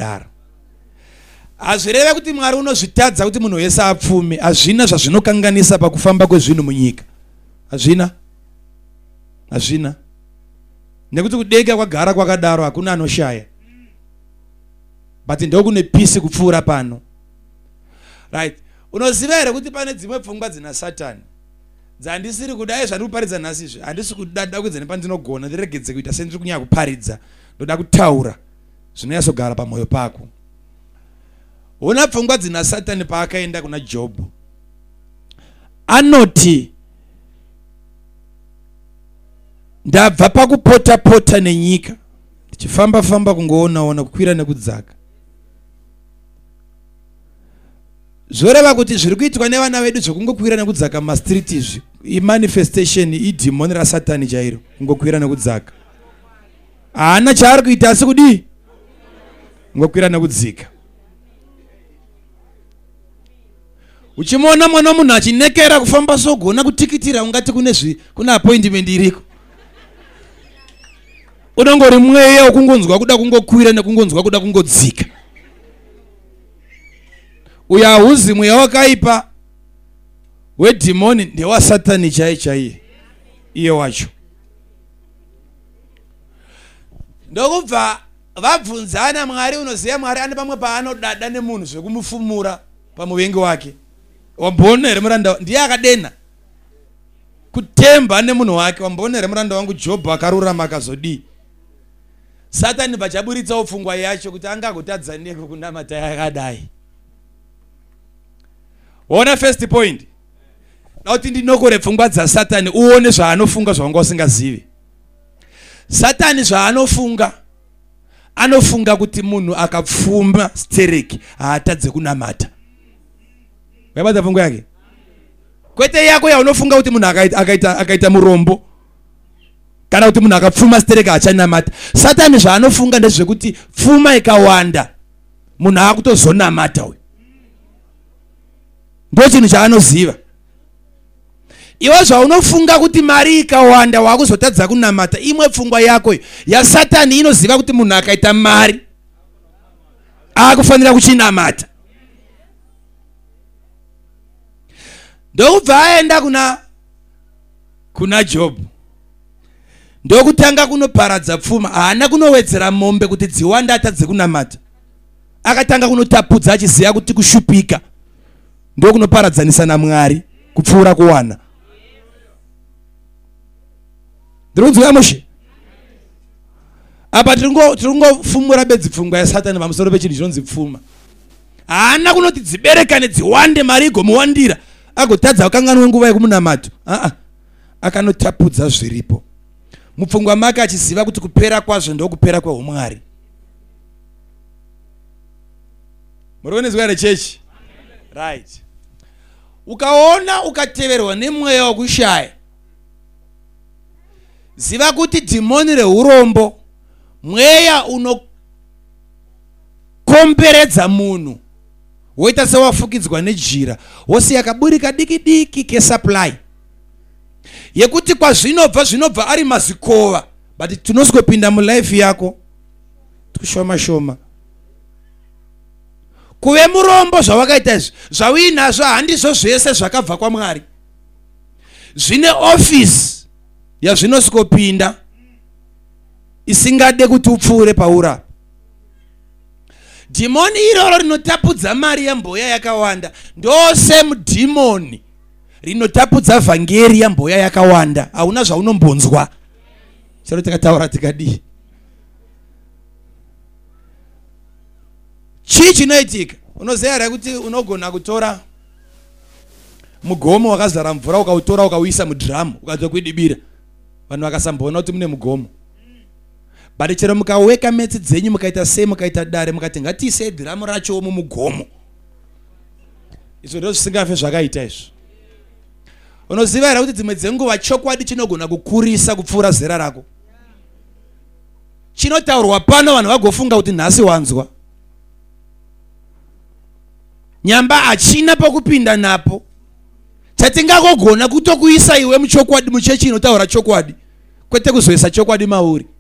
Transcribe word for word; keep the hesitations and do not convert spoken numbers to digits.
zvakadaro. Hazvireve kuti Mwari unozvitadza kuti munhu wese apfume. Hazvina zvazvinokanganisa pakufamba kwezvinhu munyika. Hazvina. Hazvina. Nekuti kudega kwagara kwakadaro hakuna anoshaya. But ndokune peace kupfuura pano. Right. Unoziva here kuti pane dzimwe pfungwa dzina Satani. Dzandisiri kudai zvandiri kuparidza nhasi izvi. Handisi kudada kuti pandinogona ndiregedze kuita sendiri kunyanya kuparidza. Ndoda kutaura zvinonyasogara pamwoyo pako. Una pfungwa dzina Satani paakaenda kuna Job. Anoti ndabva pakupota pota nenyika ndichifamba famba kungoona ona kukwira nekudzaka. Zvoreva kuti zviri kuitwa nevana vedu zvokungokwira nekudzaka mastreet izvi imanifestation idhimoni raSatani chairo kungokwira nekudzaka. Haana chaari kuita asi kudii kungokwira nekudzika. Uchimona mwana munhu achinekera kufamba sogona kutikitira ungati kune zvi kuna appointment iriko. Unongori mweya wokungonzwa kuda kungokwira nekungonzwa kuda kungodzika. Uya huzi mweya wakaipa wedhimoni ndewa Satani chai chai iye wacho. Ndokubva vabvunzana Mwari. Unoziva Mwari ane pamwe paanodada nemunhu zvekumufumura pamuvengi wake. Wambona here muranda ndiye akadena kutemba nemunhu wake. Wambona here muranda wangu Job akarurama akazodii. Satani vachaburitsawo pfungwa yacho kuti angagotadza neko kunamata yakadai. Ona first point. Nauti ndinokore pfungwa dzaSatani uone zvaanofunga zvawanga usingazivi. Satani zvaanofunga anofunga kuti munhu akapfuma stereki haatadze kunamata. Wabata pfungwa yake? Kwete yako ya unofunga kuti munhu akaita akaita akaita murombo kana kuti munhu akapfuma stereki achanamata. Satani zvaanofunga ndezvekuti pfuma ikawanda munhu akutozonamata uyu. Ndo chinhu chaanoziva. Iwe zvaunofunga kuti mari ikawanda wakuzotadza kunamata, imwe pfungwa yako yaSatani inoziva kuti munhu akaita mari akufanira kuchinamata. Ndokubva aenda kuna kuna Job. Ndokutanga kunoparadza pfuma. Haana kunowedzera mombe kuti dziwanda atadze kunamata. Akatanga kunotapudza achiziva kuti kushupika ndokunoparadzanisa naMwari kupfuura kuwana. Ndirikunzwa mushe. Apa tiringo tiringofumura bedzi pfungwa yaSatani pamusoro pechinhu chinonzi pfuma. Haana kunoti dzibereka nedziwande mari igomuwandira agotadza kukanganwa nguva yekumunamato. Ah ah. Akanotapudza zviripo. Mupfungwa make achiziva kuti kupera kwazvo ndokupera kweumwari. Murikuonezwa here chechi? Right. Ukaona ukateverwa nemweya wekushaya, ziva kuti dhimoni reurombo mweya unokomberedza munhu woita sewafukidzwa nejira wosiya kaburika diki diki kesupply yekuti kwa zvinobva zvinobva ari mazikova but tunoswepinda mulife yako tushoma shoma. Kuve murombo zvawakaita izvi zvawinazvo handizvo zvese zvakabva kwaMwari. Zvine office yazvinoswopinda isingade kuti upfuure paura. Dhimoni iroro rinotapudza mari yemboya yakawanda ndose mudhimoni rinotapudza vhangeri yemboya yakawanda. Hauna zvaunombonzwa. Chero tikataura tikadii. Chii chinoitika? Unoziva here kuti unogona kutora mugomo wakazara mvura ukautora ukauisa mudhiramu ukadza kuidibira. Vanhu vakasambona kuti mune mugomo. But chero mukaweka metsi dzenyu mukaita sei mukaita dare mukati ngatiise dhiramu racho mumugomo. Izvo ndizvo zvisingafe zvakaita izvo. Unoziva here kuti dzimwe dzenguva chokwadi chinogona kukurisa kupfuura zera rako. Chinotaurwa pano vanhu vagofunga kuti nhasi wanzwa. Nyamba hachina pokupinda napo. Chatingagogona kutokuisa iwe muchokwadi muchechi inotaura chokwadi kwete kuzoisa chokwadi mauri.